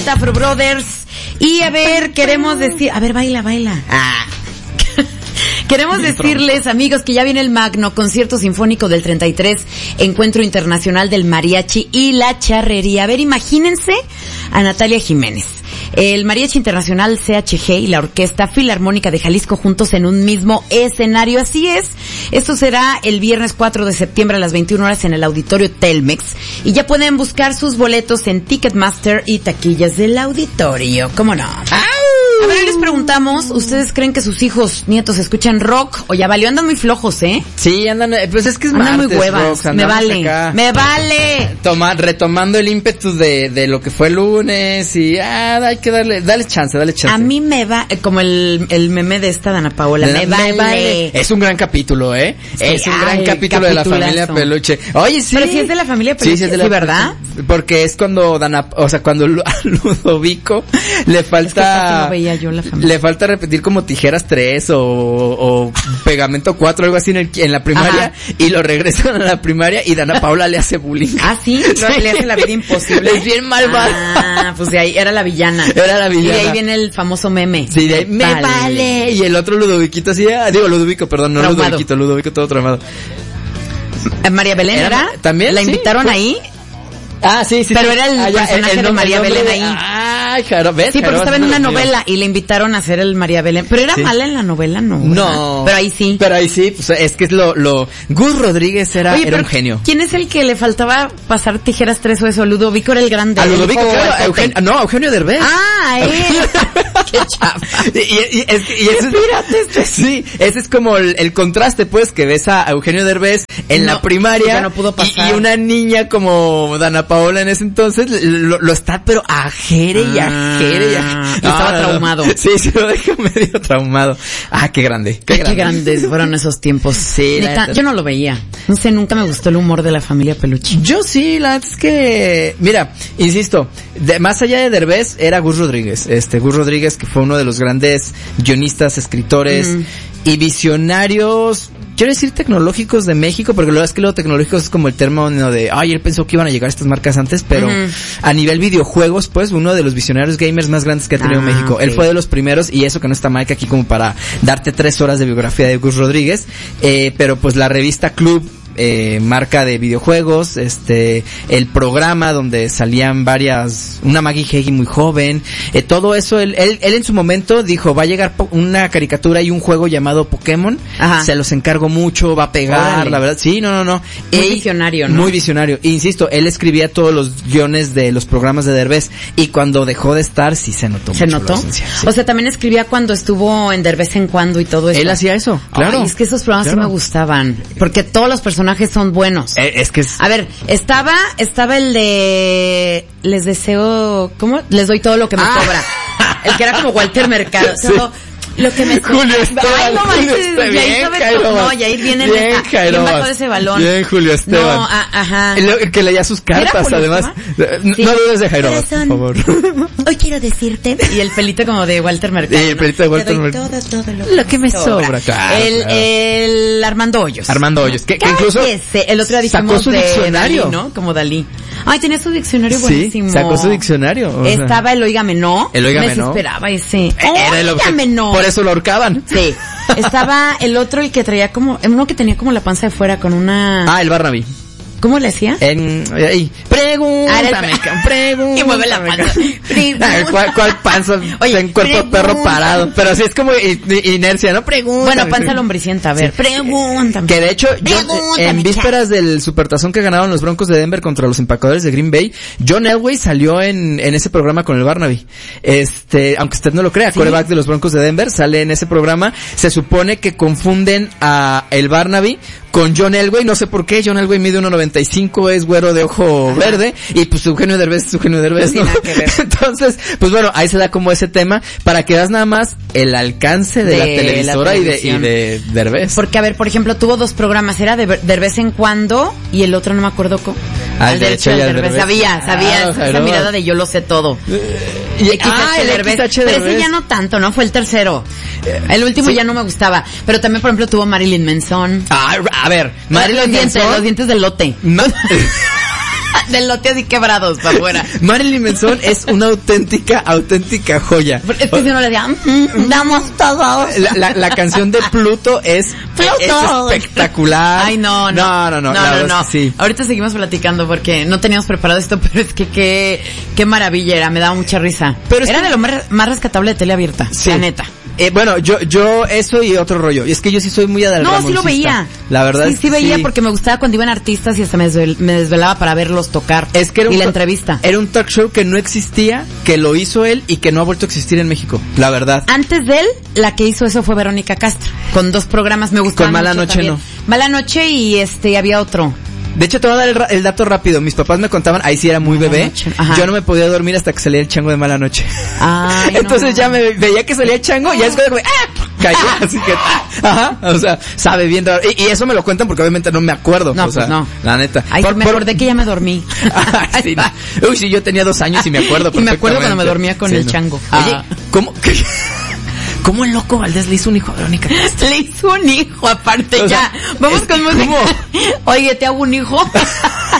vuelta, Afro Brothers. Y a ver, queremos decir... A ver, baila. Queremos decirles, amigos, que ya viene el magno concierto sinfónico del 33, Encuentro Internacional del Mariachi y la Charrería. A ver, imagínense a Natalia Jiménez, el Mariachi Internacional CHG y la Orquesta Filarmónica de Jalisco juntos en un mismo escenario. Así es, esto será el viernes 4 de septiembre a las 21 horas en el Auditorio Telmex. Y ya pueden buscar sus boletos en Ticketmaster y taquillas del auditorio. ¿Cómo no? A ver, les preguntamos, ¿ustedes creen que sus hijos, nietos, escuchan rock o ya valió? Andan muy flojos, ¿eh? Sí, andan, pues es que es andan martes, muy huevas, Rox, me vale. Retomando el ímpetu de lo que fue el lunes y hay que dale chance. A mí me va, como el meme de esta Dana Paola, me vale. Es un gran capítulo, ¿eh? Sí, es un gran capítulo de la familia Peluche. Oye, sí. Pero si es de la familia Peluche, sí, es de la ¿sí, verdad? Porque es cuando cuando a Ludovico le falta... Yo la familia. Le falta repetir como tijeras 3 o pegamento 4, algo así en la primaria. Ajá. Y lo regresan a la primaria y Dana Paola le hace bullying. ¿Ah, sí? Le hace la vida imposible. Es bien malvada. Pues de ahí era la villana. Y de ahí viene el famoso meme. Sí, de ahí, me vale. Y el otro Ludoviquito así, Ludovico todo traumado. María Belén era. ¿También? ¿La invitaron ahí? Sí. Pero era el personaje de María Belén ahí. ¿ves? Sí, porque estaba en una novela y le invitaron a hacer el María Belén. Pero era mala en la novela, ¿no? No. Pero ahí sí, pues es que es lo Gus Rodríguez era un genio. ¿Quién es el que le faltaba pasar tijeras 3 o eso? Ludovico era el grande. A Ludovico, claro, Eugenio Derbez. Él. Qué chavo. Y ese es como el contraste, pues, que ves a Eugenio Derbez en la primaria. No pudo pasar. Y una niña como Dana Paola en ese entonces lo está, pero ajere y estaba traumado. Sí, lo deja medio traumado. Qué grande. Qué grandes fueron esos tiempos. Sí, neta, yo no lo veía. No sé, nunca me gustó el humor de la familia Peluche. Yo sí, la verdad es que, mira, insisto, más allá de Derbez, era Gus Rodríguez. Gus Rodríguez, que fue uno de los grandes guionistas, escritores y visionarios, quiero decir tecnológicos de México, porque lo es que lo tecnológico es como el término de, él pensó que iban a llegar estas marcas antes, pero a nivel videojuegos, pues, uno de los visionarios gamers más grandes que ha tenido México. Okay. Él fue de los primeros, y eso que no está mal que aquí como para darte 3 horas de biografía de Gus Rodríguez, pero pues la revista Club, marca de videojuegos, el programa donde salían una Maggie Heggie muy joven, todo eso, él en su momento dijo, va a llegar una caricatura y un juego llamado Pokémon, se los encargo mucho, va a pegar, la verdad, sí, no. Muy visionario, ¿no? Muy visionario, insisto, él escribía todos los guiones de los programas de Derbez, y cuando dejó de estar, sí se notó mucho. ¿Se notó? Sí. O sea, también escribía cuando estuvo en Derbez en Cuando y todo eso. Él hacía eso, claro. Es que esos programas sí me gustaban, porque todos los personajes son buenos. A ver, estaba el de Les deseo, ¿cómo? Les doy todo lo que me sobra. El que era como Walter Mercado. Todo lo que me Julio Esteban. No manches, Yair viene bien bajo de ese balón. Bien, Julio Esteban. No, ajá. El que leía sus cartas, además. Sí. No dudes de Jairo, por favor. Hoy quiero decirte. Y el pelito como de Walter Mercado. Sí, el pelito de Walter Mercado. Todo lo que me sobra. Claro, el Armando Hoyos. Que incluso el otro día dijimos sacó su diccionario, Dalí, ¿no? Como Dalí. Tenía su diccionario buenísimo. Sí, sacó su diccionario. Estaba el Óigame No. El Óigame No. Me desesperaba ese. Óigame No. Por eso lo ahorcaban. Sí. Estaba el otro, el que traía como, uno que tenía como la panza de fuera con una... el Barnaby. ¿Cómo le hacía? Pregúntame. Y mueve la panza. ¿Cuál panza? Oye, en cuerpo de perro parado. Pero sí es como inercia, ¿no? Pregúntame. Bueno, panza lombricienta, a ver. Sí. Pregúntame. Que de hecho, en vísperas del supertazón que ganaron los Broncos de Denver contra los Empacadores de Green Bay, John Elway salió en ese programa con el Barnaby. Aunque usted no lo crea, quarterback de los Broncos de Denver, sale en ese programa. Se supone que confunden a el Barnaby con John Elway, no sé por qué. John Elway mide 1.95, es güero de ojo verde, y pues Eugenio Derbez es Eugenio Derbez, ¿no? Entonces, pues bueno, ahí se da como ese tema, para que veas nada más el alcance de la televisora y de Derbez. Porque, a ver, por ejemplo, tuvo 2 programas, era de Derbez en Cuando, y el otro no me acuerdo cómo. Al derecho y al Derbez. Sabía, esa mirada de yo lo sé todo. Y el Derbez. Pero ese ya no tanto, ¿no? Fue el tercero. El último ya no me gustaba. Pero también, por ejemplo, tuvo Marilyn Manson. A ver, Marilyn Manson. Los dientes del lote. No. Del lote así quebrados para afuera. Marilyn Manson es una auténtica joya. Es que si no le decía, damos todo. La canción de Pluto es espectacular. Ay, no. Sí. Ahorita seguimos platicando porque no teníamos preparado esto, pero es que qué maravilla era, me daba mucha risa. Pero era de lo más rescatable de tele abierta, sí. La neta. Bueno, yo eso y otro rollo. Y es que yo sí soy muy adalramoncista. No, sí lo veía. La verdad. Sí veía porque me gustaba cuando iban artistas y hasta me desvelaba para verlos tocar. Es que era y la entrevista. Era un talk show que no existía, que lo hizo él y que no ha vuelto a existir en México. La verdad. Antes de él, la que hizo eso fue Verónica Castro. Con 2 programas me gustaban. Con Mala Noche también. no. Mala Noche y había otro. De hecho, te voy a dar el dato rápido. Mis papás me contaban, ahí sí era muy bebé. Yo no me podía dormir hasta que salía el chango de Mala Noche. Ay, entonces ya me veía que salía el chango y ya es como, cayó. Así que, o sea, sabe bien raro. Y eso me lo cuentan porque obviamente no me acuerdo. No, o sea, pues no. La neta. Ay, me acordé que ya me dormí. Sí, no. Uy, sí, yo tenía 2 años y me acuerdo perfectamente. Y me acuerdo cuando me dormía con el chango. Oye, ¿cómo el Loco Valdés le hizo un hijo a Verónica Castro? Le hizo un hijo, aparte, o sea, ya. Vamos con música. ¿Cómo? Oye, ¿te hago un hijo?